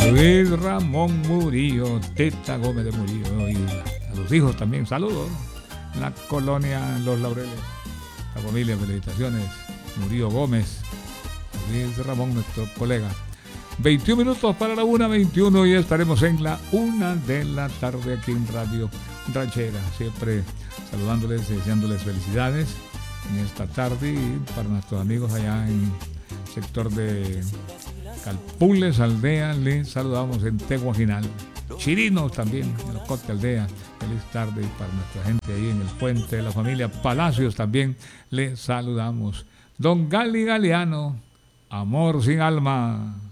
Luis Ramón Murillo, Teta Gómez de Murillo, y a los hijos también, saludos. La colonia Los Laureles, la familia, felicitaciones. Murillo Gómez, Luis Ramón, nuestro colega. 21 minutos para la 1:21 y estaremos en la 1 de la tarde aquí en Radio Ranchera. Siempre saludándoles, deseándoles felicidades en esta tarde, y para nuestros amigos allá en el sector de Calpules, Aldea, les saludamos en Teguaginal. Chirinos también, en los Cote Aldea, feliz tarde. Y para nuestra gente ahí en el puente de la familia Palacios también les saludamos. Don Gali Galeano, amor sin alma.